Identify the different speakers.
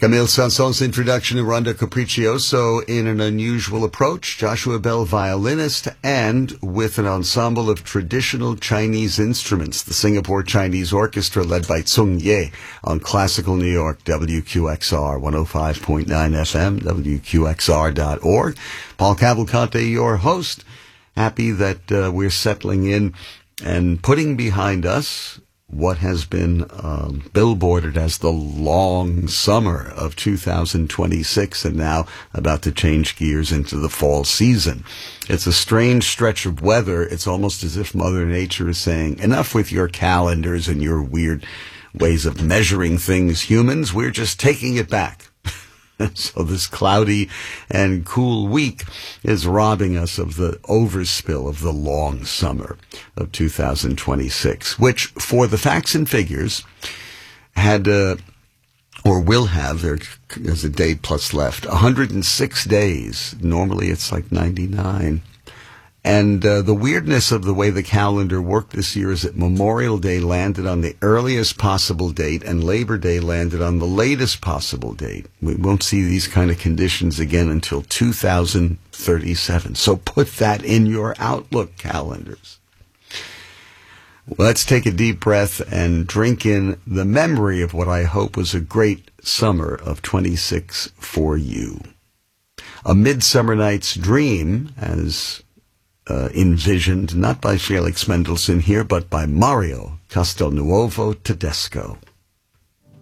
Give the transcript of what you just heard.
Speaker 1: Camille Sanson's introduction to Rondo Capriccioso in an unusual approach, Joshua Bell violinist, and with an ensemble of traditional Chinese instruments, the Singapore Chinese Orchestra led by Tsung Ye on Classical New York, WQXR 105.9 FM, WQXR.org. Paul Cavalcante, your host. Happy that we're settling in and putting behind us what has been billboarded as the long summer of 2026 and now about to change gears into the fall season. It's a strange stretch of weather. It's almost as if Mother Nature is saying, enough with your calendars and your weird ways of measuring things, humans. We're just taking it back. So this cloudy and cool week is robbing us of the overspill of the long summer of 2026, which, for the facts and figures, had or will have, there's a day plus left, 106 days. Normally it's like 99. And the weirdness of the way the calendar worked this year is that Memorial Day landed on the earliest possible date and Labor Day landed on the latest possible date. We won't see these kind of conditions again until 2037. So put that in your Outlook calendars. Let's take a deep breath and drink in the memory of what I hope was a great summer of 26 for you. A Midsummer Night's Dream, as envisioned not by Felix Mendelssohn here, but by Mario Castelnuovo Tedesco.